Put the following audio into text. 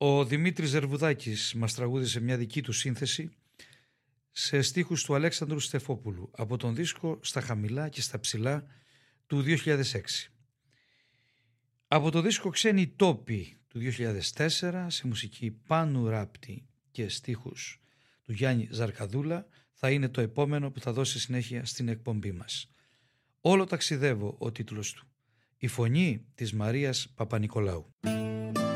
Ο Δημήτρης Ζερβουδάκης μας τραγούδισε μια δική του σύνθεση σε στίχους του Αλέξανδρου Στεφόπουλου από τον δίσκο «Στα χαμηλά και στα ψηλά» του 2006. Από το δίσκο «Ξένοι τόποι» του 2004 σε μουσική Πάνου Ράπτη και στίχους του Γιάννη Ζαρκαδούλα θα είναι το επόμενο που θα δώσει συνέχεια στην εκπομπή μας. «Όλο ταξιδεύω» ο τίτλος του. Η φωνή της Μαρίας Παπανικολάου.